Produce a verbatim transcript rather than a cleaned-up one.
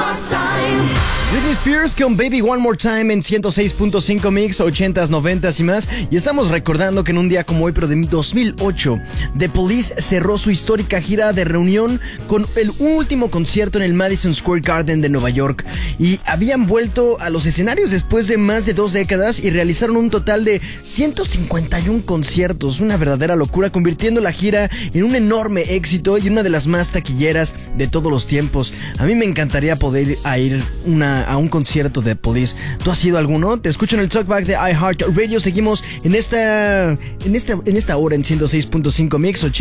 Britney Spears con Baby One More Time en ciento seis punto cinco Mix, ochentas, noventas y más. Y estamos recordando que en un día como hoy, pero de dos mil ocho, The Police cerró su histórica gira de reunión con el último concierto en el Madison Square Garden de Nueva York. Y habían vuelto a los escenarios después de más de dos décadas y realizaron un total de ciento cincuenta y uno conciertos. Una verdadera locura, convirtiendo la gira en un enorme éxito y una de las más taquilleras de todos los tiempos. A mí me encantaría poder ir a ir una a un concierto de Police. ¿Tú has ido a alguno? Te escucho en el Talkback de iHeartRadio. Seguimos en esta en esta en esta hora en ciento seis punto cinco Mix.